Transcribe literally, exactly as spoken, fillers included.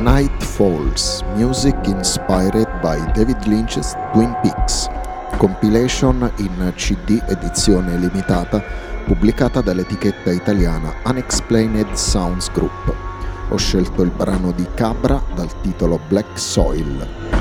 Night Falls, music inspired by David Lynch's Twin Peaks, compilation in C D edizione limitata pubblicata dall'etichetta italiana Unexplained Sounds Group. Ho scelto il brano di Cabra dal titolo Black Soil.